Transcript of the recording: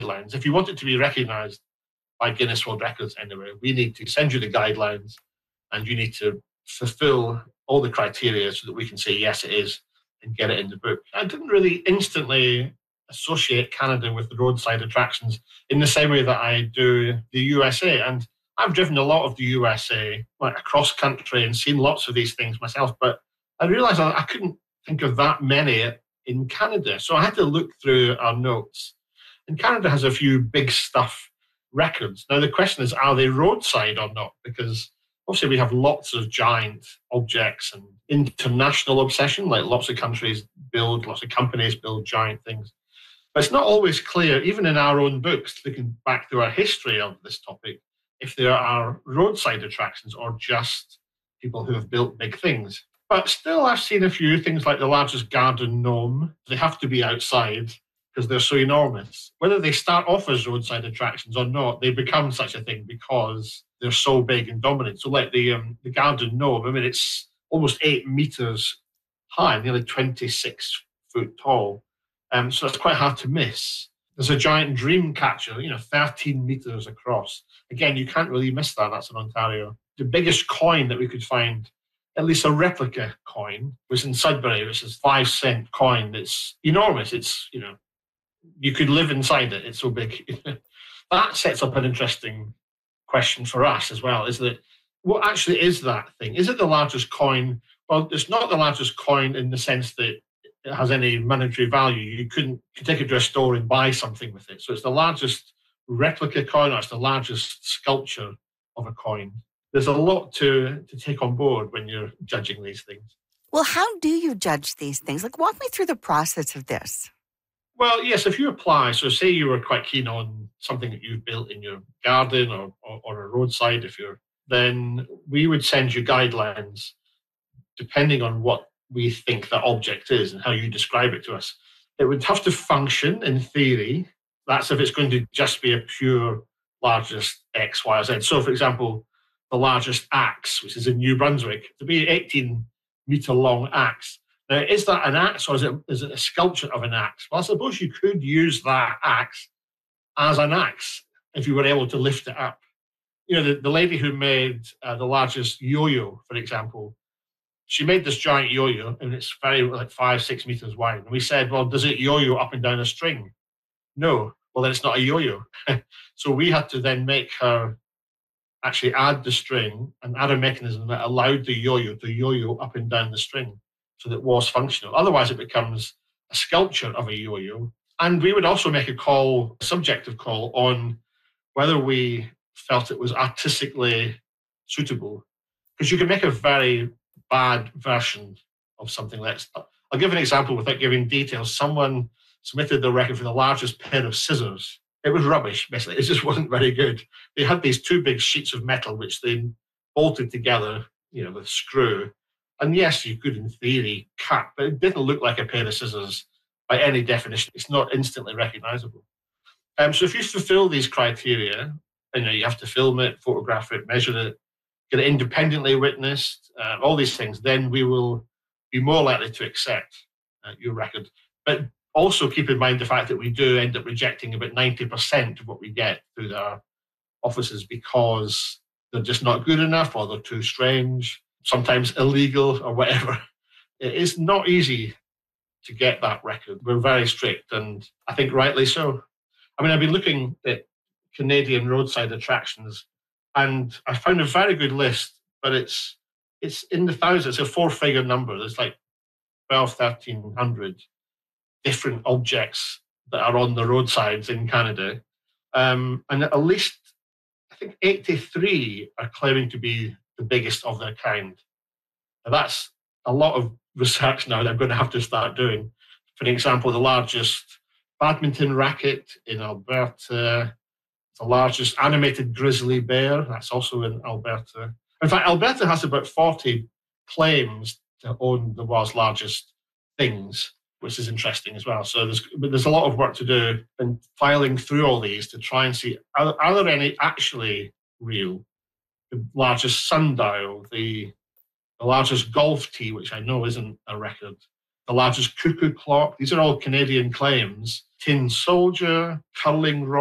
guidelines. If you want it to be recognised by Guinness World Records anyway, we need to send you the guidelines and you need to fulfill all the criteria so that we can say, yes, it is, and get it in the book. I didn't really instantly associate Canada with the roadside attractions in the same way that I do the USA. And I've driven a lot of the USA, like across country, and seen lots of these things myself, but I realised I couldn't think of that many in Canada. So I had to look through our notes. And Canada has a few big stuff records. Now, the question is, are they roadside or not? Because obviously we have lots of giant objects and international obsession, like lots of countries build, lots of companies build giant things. But it's not always clear, even in our own books, looking back through our history of this topic, if there are roadside attractions or just people who have built big things. But still, I've seen a few things like the largest garden gnome. They have to be outside because they're so enormous. Whether they start off as roadside attractions or not, they become such a thing because they're so big and dominant. So like the garden gnome, I mean, it's almost 8 meters high, nearly 26 foot tall. So it's quite hard to miss. There's a giant dream catcher, 13 meters across. Again, you can't really miss that. That's in Ontario. The biggest coin that we could find, at least a replica coin, was in Sudbury, which is 5-cent coin. It's enormous. It's, you could live inside it. It's so big. That sets up an interesting question for us as well, is that what actually is that thing? Is it the largest coin? Well, it's not the largest coin in the sense that it has any monetary value. You could take it to a store and buy something with it. So it's the largest replica coin, or it's the largest sculpture of a coin. There's a lot to take on board when you're judging these things. Well, how do you judge these things? Like, walk me through the process of this. Well, yes, if you apply, so say you were quite keen on something that you've built in your garden or a roadside, then we would send you guidelines depending on what we think that object is and how you describe it to us. It would have to function in theory. That's if it's going to just be a pure largest X, Y, or Z. So, for example, the largest axe, which is in New Brunswick, to be an 18-meter long axe. Now, is that an axe or is it a sculpture of an axe? Well, I suppose you could use that axe as an axe if you were able to lift it up. The lady who made the largest yo-yo, for example, she made this giant yo-yo, and it's very, like 5-6 meters wide. And we said, well, does it yo-yo up and down a string? No. Well, then it's not a yo-yo. So we had to then make her actually add the string and add a mechanism that allowed the yo-yo to yo-yo up and down the string so that it was functional. Otherwise, it becomes a sculpture of a yo-yo. And we would also make a subjective call on whether we felt it was artistically suitable. Because you can make a very bad version of something like that. I'll give an example without giving details. Someone submitted the record for the largest pair of scissors. It was rubbish, basically. It just wasn't very good. They had these 2 big sheets of metal, which they bolted together, with a screw. And yes, you could, in theory, cut, but it didn't look like a pair of scissors by any definition. It's not instantly recognizable. So if you fulfill these criteria, you have to film it, photograph it, measure it, get it independently witnessed, all these things, then we will be more likely to accept your record. But also keep in mind the fact that we do end up rejecting about 90% of what we get through our offices because they're just not good enough or they're too strange, sometimes illegal or whatever. It is not easy to get that record. We're very strict, and I think rightly so. I mean, I've been looking at Canadian roadside attractions, and I found a very good list, but it's in the thousands. It's a 4-figure number. There's like 1,300 different objects that are on the roadsides in Canada. And at least, I think 83 are claiming to be the biggest of their kind. Now, that's a lot of research now that I'm going to have to start doing. For example, the largest badminton racket in Alberta, the largest animated grizzly bear, that's also in Alberta. In fact, Alberta has about 40 claims to own the world's largest things, which is interesting as well. So there's a lot of work to do in filing through all these to try and see, are there any actually real? The largest sundial, the largest golf tee, which I know isn't a record, the largest cuckoo clock. These are all Canadian claims. Tin soldier, curling rod.